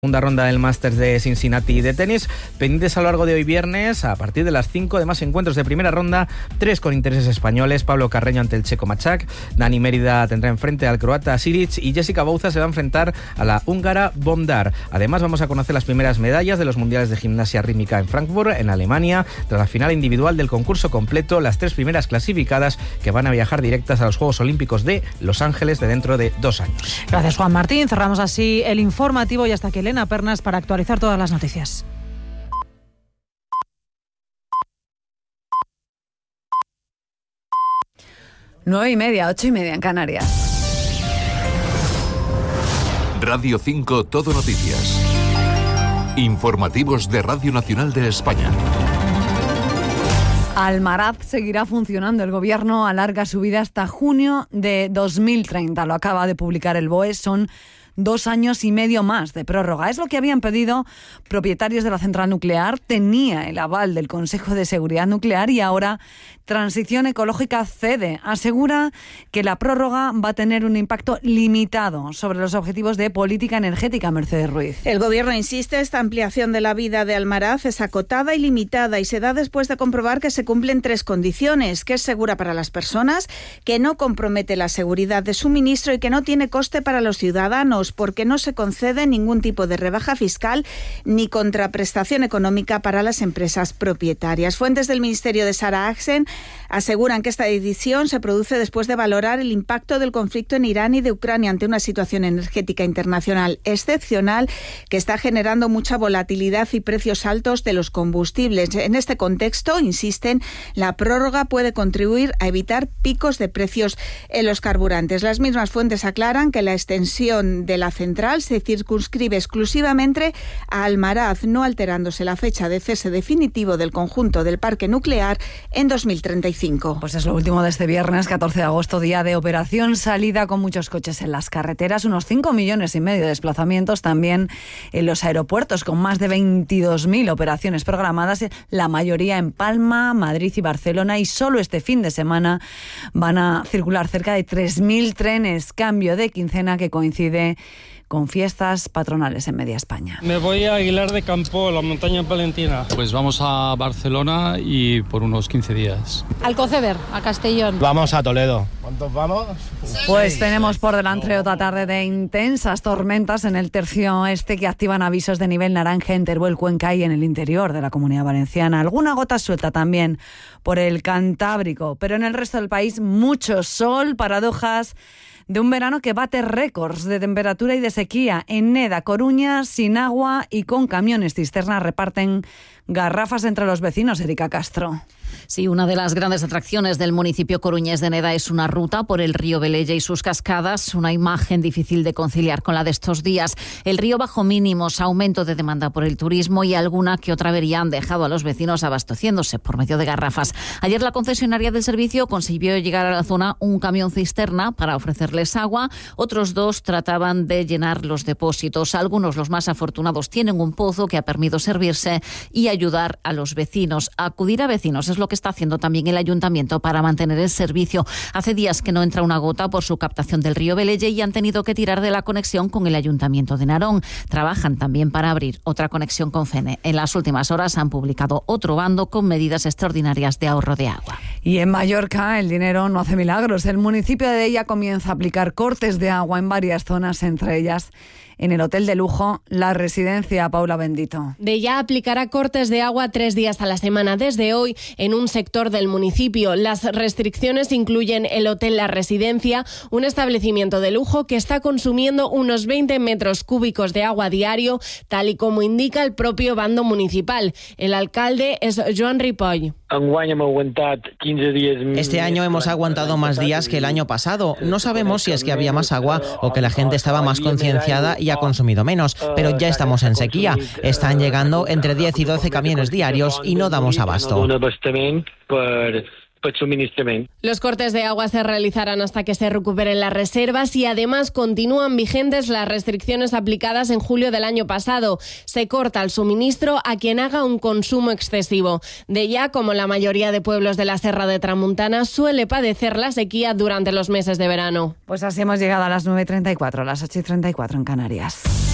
Segunda ronda del Masters de Cincinnati de tenis, pendientes a lo largo de hoy viernes, a partir de las 5, además encuentros de primera ronda, 3 con intereses españoles, Pablo Carreño ante el checo Machak, Dani Mérida tendrá enfrente al croata Silic y Jessica Bouza se va a enfrentar a la húngara Bondar. Además vamos a conocer las primeras medallas de los mundiales de gimnasia rítmica en Frankfurt, en Alemania, tras la final individual del concurso completo, las 3 primeras clasificadas que van a viajar directas a los Juegos Olímpicos de Los Ángeles de dentro de 2 años. Gracias, Juan Martín. Cerramos así el informativo y hasta aquí Elena Pernas para actualizar todas las noticias. Nueve y media, 8:30 en Canarias. Radio 5 Todo Noticias. Informativos de Radio Nacional de España. Almaraz seguirá funcionando. El Gobierno alarga su vida hasta junio de 2030. Lo acaba de publicar el BOE. Son 2 años y medio más de prórroga. Es lo que habían pedido propietarios de la central nuclear. Tenía el aval del Consejo de Seguridad Nuclear y ahora Transición Ecológica cede. Asegura que la prórroga va a tener un impacto limitado sobre los objetivos de política energética. Mercedes Ruiz. El Gobierno insiste, esta ampliación de la vida de Almaraz es acotada y limitada y se da después de comprobar que se cumplen 3 condiciones: que es segura para las personas, que no compromete la seguridad de suministro y que no tiene coste para los ciudadanos, porque no se concede ningún tipo de rebaja fiscal ni contraprestación económica para las empresas propietarias. Fuentes del Ministerio de Sara Axen aseguran que esta decisión se produce después de valorar el impacto del conflicto en Irán y de Ucrania ante una situación energética internacional excepcional que está generando mucha volatilidad y precios altos de los combustibles. En este contexto, insisten, la prórroga puede contribuir a evitar picos de precios en los carburantes. Las mismas fuentes aclaran que la extensión de la central se circunscribe exclusivamente a Almaraz, no alterándose la fecha de cese definitivo del conjunto del parque nuclear en 2035. Pues es lo último de este viernes, 14 de agosto, día de operación salida con muchos coches en las carreteras, unos 5,5 millones de desplazamientos también en los aeropuertos, con más de 22.000 operaciones programadas, la mayoría en Palma, Madrid y Barcelona, y solo este fin de semana van a circular cerca de 3.000 trenes, cambio de quincena que coincide con fiestas patronales en media España. Me voy a Aguilar de Campo, la montaña palentina. Pues vamos a Barcelona y por unos 15 días. Alcoceber, a Castellón. Vamos a Toledo. ¿Cuántos vamos? Pues tenemos por delante otra tarde de intensas tormentas en el tercio este que activan avisos de nivel naranja en Teruel, Cuenca y en el interior de la Comunidad Valenciana. Alguna gota suelta también por el Cantábrico, pero en el resto del país mucho sol, paradojas de un verano que bate récords de temperatura y de sequía. En Neda, Coruña, sin agua y con camiones cisternas reparten garrafas entre los vecinos. Erika Castro. Sí, una de las grandes atracciones del municipio coruñés de Neda es una ruta por el río Velella y sus cascadas, una imagen difícil de conciliar con la de estos días. El río bajo mínimos, aumento de demanda por el turismo y alguna que otra avería han dejado a los vecinos abasteciéndose por medio de garrafas. Ayer la concesionaria del servicio consiguió llegar a la zona un camión cisterna para ofrecerles agua. Otros 2 trataban de llenar los depósitos. Algunos, los más afortunados, tienen un pozo que ha permitido servirse y ayudar a los vecinos. Acudir a vecinos es lo que está haciendo también el ayuntamiento para mantener el servicio. Hace días que no entra una gota por su captación del río Velella y han tenido que tirar de la conexión con el ayuntamiento de Narón. Trabajan también para abrir otra conexión con Fene. En las últimas horas han publicado otro bando con medidas extraordinarias de ahorro de agua. Y en Mallorca el dinero no hace milagros. El municipio de Della comienza a aplicar cortes de agua en varias zonas, entre ellas en el hotel de lujo La Residencia. Paula Bendito. Della aplicará cortes de agua 3 días a la semana desde hoy en un sector del municipio. Las restricciones incluyen el hotel La Residencia, un establecimiento de lujo que está consumiendo unos 20 metros cúbicos de agua diario, tal y como indica el propio bando municipal. El alcalde es Joan Ripoll. Este año hemos aguantado más días que el año pasado. No sabemos si es que había más agua o que la gente estaba más concienciada y ha consumido menos, pero ya estamos en sequía. Están llegando entre 10 y 12 camiones diarios y no damos abasto. Los cortes de agua se realizarán hasta que se recuperen las reservas y además continúan vigentes las restricciones aplicadas en julio del año pasado. Se corta el suministro a quien haga un consumo excesivo. Della, como la mayoría de pueblos de la Serra de Tramuntana, suele padecer la sequía durante los meses de verano. Pues así hemos llegado a las 9:34, las 8:34 en Canarias.